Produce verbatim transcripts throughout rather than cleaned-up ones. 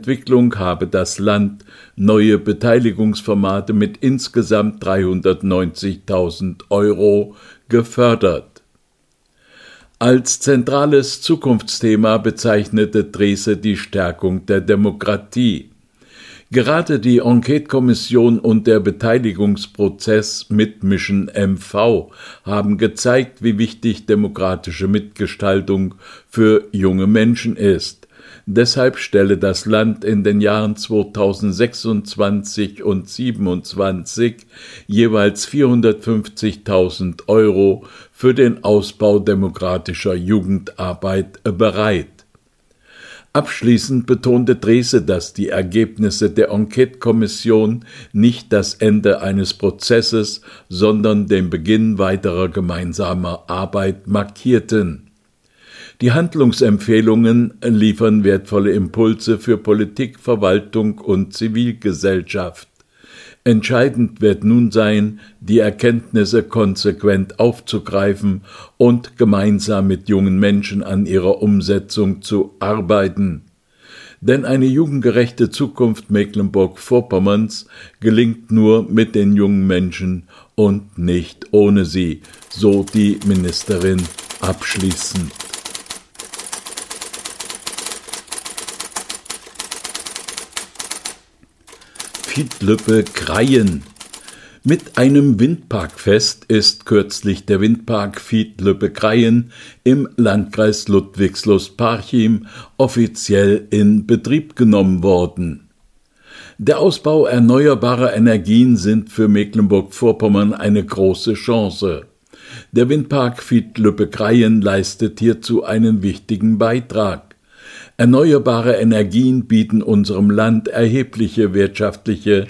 Entwicklung habe das Land neue Beteiligungsformate mit insgesamt dreihundertneunzigtausend Euro gefördert. Als zentrales Zukunftsthema bezeichnete Drese die Stärkung der Demokratie. Gerade die Enquete-Kommission und der Beteiligungsprozess mit Mission M V haben gezeigt, wie wichtig demokratische Mitgestaltung für junge Menschen ist. Deshalb stelle das Land in den Jahren zweitausendsechsundzwanzig und zweitausendsiebenundzwanzig jeweils vierhundertfünfzigtausend Euro für den Ausbau demokratischer Jugendarbeit bereit. Abschließend betonte Drese, dass die Ergebnisse der Enquete-Kommission nicht das Ende eines Prozesses, sondern den Beginn weiterer gemeinsamer Arbeit markierten. Die Handlungsempfehlungen liefern wertvolle Impulse für Politik, Verwaltung und Zivilgesellschaft. Entscheidend wird nun sein, die Erkenntnisse konsequent aufzugreifen und gemeinsam mit jungen Menschen an ihrer Umsetzung zu arbeiten. Denn eine jugendgerechte Zukunft Mecklenburg-Vorpommerns gelingt nur mit den jungen Menschen und nicht ohne sie, so die Ministerin abschließend. Fiedlübbe-Kraien. Mit einem Windparkfest ist kürzlich der Windpark Fiedlübbe-Kraien im Landkreis Ludwigslust-Parchim offiziell in Betrieb genommen worden. Der Ausbau erneuerbarer Energien sind für Mecklenburg-Vorpommern eine große Chance. Der Windpark Fiedlübbe-Kraien leistet hierzu einen wichtigen Beitrag. Erneuerbare Energien bieten unserem Land erhebliche wirtschaftliche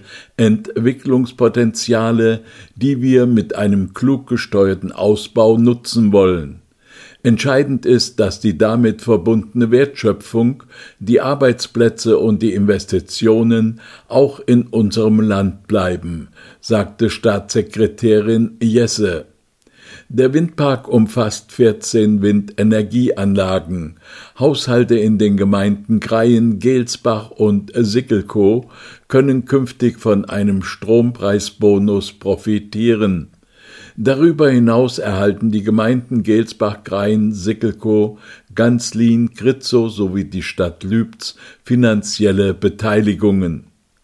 Entwicklungspotenziale, die wir mit einem klug gesteuerten Ausbau nutzen wollen. Entscheidend ist, dass die damit verbundene Wertschöpfung, die Arbeitsplätze und die Investitionen auch in unserem Land bleiben, sagte Staatssekretärin Jesse. Der Windpark umfasst vierzehn Windenergieanlagen. Haushalte in den Gemeinden Kraien, Gelsbach und Sickelkow können künftig von einem Strompreisbonus profitieren. Darüber hinaus erhalten die Gemeinden Gelsbach, Kraien, Sickelkow, Ganzlin, Kritzow sowie die Stadt Lübz finanzielle Beteiligungen.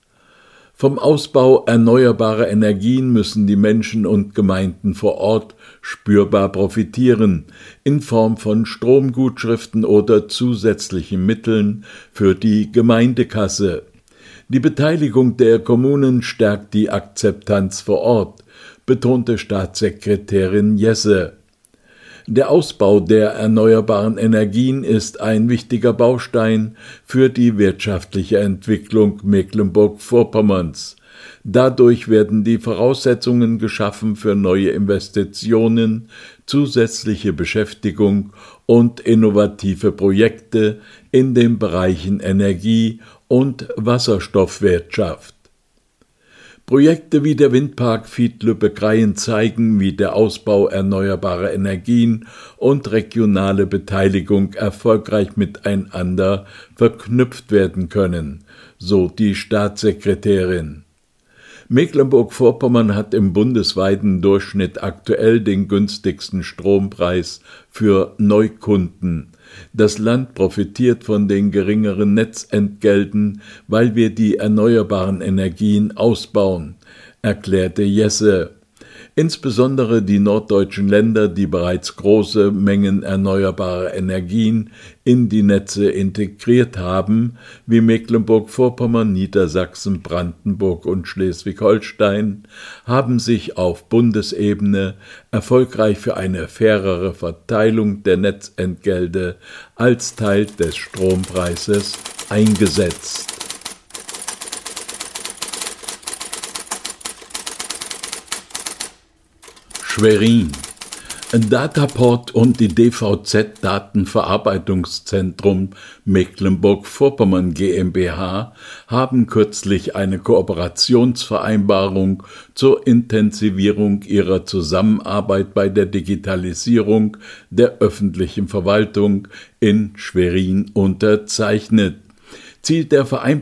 Vom Ausbau erneuerbarer Energien müssen die Menschen und Gemeinden vor Ort spürbar profitieren, in Form von Stromgutschriften oder zusätzlichen Mitteln für die Gemeindekasse. Die Beteiligung der Kommunen stärkt die Akzeptanz vor Ort, betonte Staatssekretärin Jesse. Der Ausbau der erneuerbaren Energien ist ein wichtiger Baustein für die wirtschaftliche Entwicklung Mecklenburg-Vorpommerns. Dadurch werden die Voraussetzungen geschaffen für neue Investitionen, zusätzliche Beschäftigung und innovative Projekte in den Bereichen Energie und Wasserstoffwirtschaft. Projekte wie der Windpark Fiedlübbe-Kraien zeigen, wie der Ausbau erneuerbarer Energien und regionale Beteiligung erfolgreich miteinander verknüpft werden können, so die Staatssekretärin. Mecklenburg-Vorpommern hat im bundesweiten Durchschnitt aktuell den günstigsten Strompreis für Neukunden. Das Land profitiert von den geringeren Netzentgelten, weil wir die erneuerbaren Energien ausbauen, erklärte Jesse. Insbesondere die norddeutschen Länder, die bereits große Mengen erneuerbarer Energien in die Netze integriert haben, wie Mecklenburg-Vorpommern, Niedersachsen, Brandenburg und Schleswig-Holstein, haben sich auf Bundesebene erfolgreich für eine fairere Verteilung der Netzentgelte als Teil des Strompreises eingesetzt. Schwerin. Dataport und die D V Z Datenverarbeitungszentrum Mecklenburg-Vorpommern GmbH haben kürzlich eine Kooperationsvereinbarung zur Intensivierung ihrer Zusammenarbeit bei der Digitalisierung der öffentlichen Verwaltung in Schwerin unterzeichnet. Ziel der Vereinbarung